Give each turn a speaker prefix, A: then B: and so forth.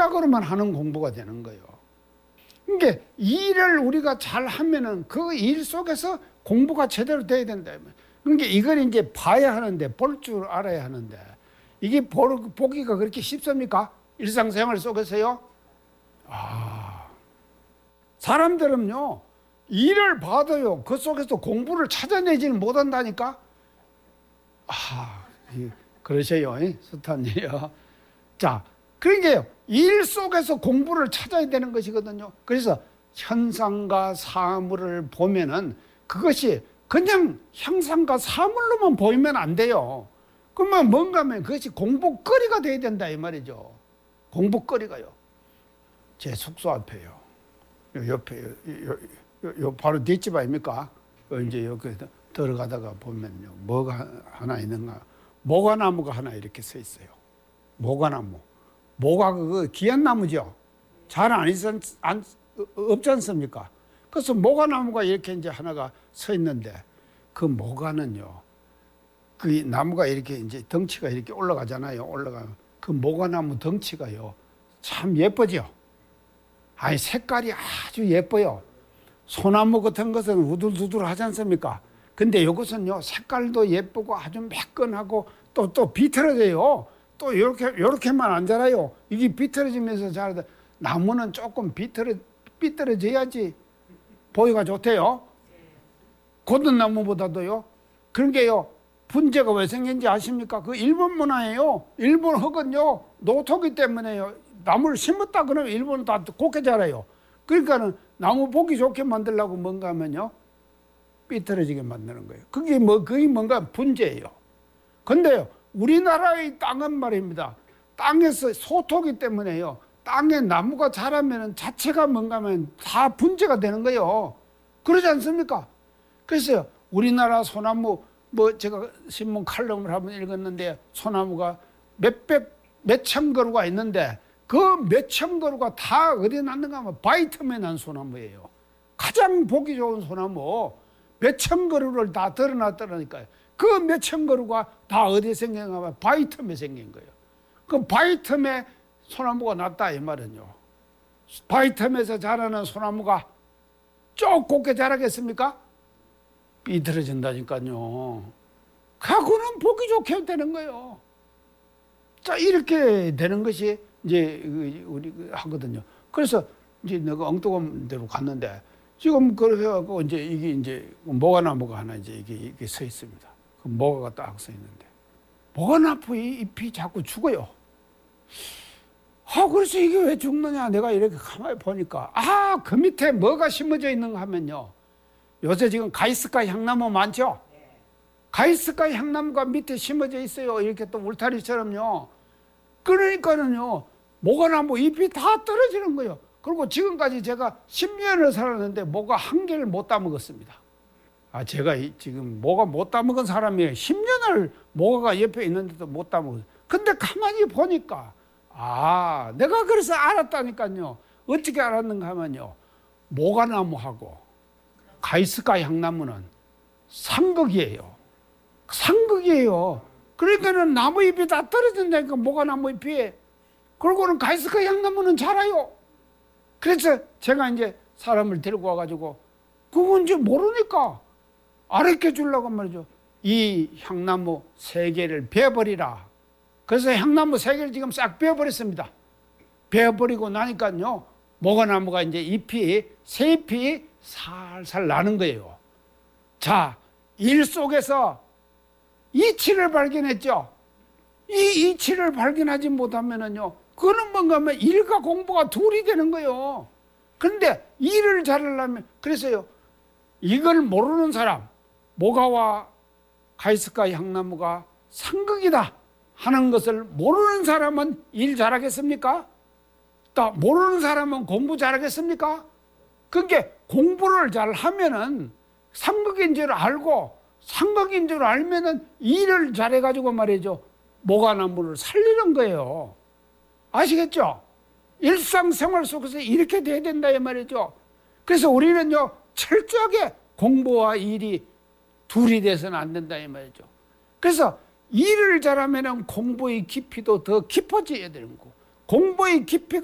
A: 생각으로만 하는 공부가 되는 거예요. 그러니까 일을 우리가 잘 하면은 그 일 속에서 공부가 제대로 돼야 된다. 그러니까 이걸 이제 봐야 하는데, 볼 줄 알아야 하는데, 이게 보기가 그렇게 쉽습니까? 일상생활 속에서요? 사람들은요, 일을 봐도요, 그 속에서 공부를 찾아내지는 못한다니까? 그러세요, 스탄이요. 자, 그러니까 일 속에서 공부를 찾아야 되는 것이거든요. 그래서 현상과 사물을 보면은 그것이 그냥 형상과 사물로만 보이면 안 돼요. 그러면 뭔가 하면 그것이 공부거리가 돼야 된다 이 말이죠. 공부거리가요. 제 숙소 앞에요. 요 옆에 요 바로 뒷집 아닙니까? 이제 여기 들어가다가 보면요, 뭐가 하나 있는가? 모과나무가 하나 이렇게 서 있어요. 모과나무. 모가 그거 귀한 나무죠. 잘 없지 않습니까? 그래서 모과나무가 이렇게 이제 하나가 서 있는데, 그 모과는요, 그 나무가 이렇게 이제 덩치가 이렇게 올라가잖아요. 올라가면 그 모과나무 덩치가요, 참 예쁘죠. 색깔이 아주 예뻐요. 소나무 같은 것은 우둘두둘 하지 않습니까? 근데 이것은요, 색깔도 예쁘고 아주 매끈하고 또 비틀어져요. 또 요렇게만 안 자라요. 이게 비틀어지면서 자라다. 나무는 조금 삐뚤어져야지 보기가 좋대요. 고든 나무보다도요. 그런 게요, 분재가 왜 생긴지 아십니까? 그 일본 문화예요. 일본 흙은요, 노토기 때문에요. 나무를 심었다 그러면 일본은 다 곱게 자라요. 그러니까는 나무 보기 좋게 만들려고 뭔가 하면요, 삐뚤어지게 만드는 거예요. 그게 뭔가 분재예요. 근데요, 우리나라의 땅은 말입니다, 땅에서 소토기 때문에요, 땅에 나무가 자라면 자체가 뭔가 하면 다 분재가 되는 거예요. 그러지 않습니까? 그래서 우리나라 소나무, 제가 신문 칼럼을 한번 읽었는데, 소나무가 몇천 그루가 있는데, 그 몇천 그루가 다 어디에 났는가 하면 바이텀에 난 소나무예요. 가장 보기 좋은 소나무 몇천 그루를 다 드러났더라니까요. 그 몇천 그루가 다 어디에 생긴가 하면 바이텀에 생긴 거예요. 그 바이텀에 소나무가 났다 이 말은요, 바이텀에서 자라는 소나무가 쭉 곱게 자라겠습니까? 삐뚤어진다니까요. 그거는 보기 좋게 되는 거예요. 자, 이렇게 되는 것이 이제 우리 하거든요. 그래서 이제 내가 엉뚱한 데로 갔는데, 지금 그렇게 해갖고 이게 모과나무가 하나 이게 서 있습니다. 그 모과가 딱 서 있는데, 모과나무 잎이 자꾸 죽어요. 그래서 이게 왜 죽느냐? 내가 이렇게 가만히 보니까, 그 밑에 뭐가 심어져 있는가 하면요, 요새 지금 가이스카 향나무 많죠? 가이스카 향나무가 밑에 심어져 있어요. 이렇게 또 울타리처럼요. 그러니까는요, 모과나무 잎이 다 떨어지는 거예요. 그리고 지금까지 제가 10년을 살았는데 모과 한 개를 못 따먹었습니다. 제가 지금 모과 못 따먹은 사람이에요. 10년을 모과가 옆에 있는데도 못 따먹었어요. 근데 가만히 보니까, 내가 그래서 알았다니까요. 어떻게 알았는가 하면요, 모과나무하고 가이스카 향나무는 상극이에요. 상극이에요. 그러니까는 나무 잎이 다 떨어진다니까, 모과나무 잎이. 그리고는 가이스카 향나무는 자라요. 그래서 제가 이제 사람을 데리고 와가지고, 그건 이제 모르니까 알게 주려고 말이죠. 이 향나무 3개를 베어버리라. 그래서 향나무 3개를 지금 싹 베어버렸습니다. 베어버리고 나니까요, 모과나무가 이제 새 잎이 살살 나는 거예요. 자, 일 속에서 이치를 발견했죠. 이 이치를 발견하지 못하면은요, 그거는 뭔가 하면 일과 공부가 둘이 되는 거예요. 그런데 일을 잘하려면, 그래서요, 이걸 모르는 사람, 모과와 가이스카 향나무가 상극이다 하는 것을 모르는 사람은 일 잘하겠습니까? 또 모르는 사람은 공부 잘하겠습니까? 그러니까 공부를 잘하면은 상극인 줄 알고, 상극인 줄 알면은 일을 잘해가지고 말이죠, 모과나무를 살리는 거예요. 아시겠죠? 일상생활 속에서 이렇게 돼야 된다 이 말이죠. 그래서 우리는요, 철저하게 공부와 일이 둘이 돼서는 안 된다 이 말이죠. 그래서 일을 잘하면 공부의 깊이도 더 깊어져야 되는 거고, 공부의 깊이가